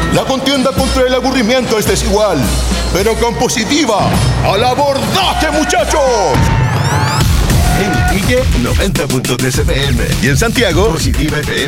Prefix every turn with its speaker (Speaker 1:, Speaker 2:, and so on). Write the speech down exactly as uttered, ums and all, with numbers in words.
Speaker 1: La contienda contra el aburrimiento es desigual, pero con Positiva, ¡al abordaje, muchachos! En Iquique, noventa punto tres F M. Y en Santiago, Positiva F M.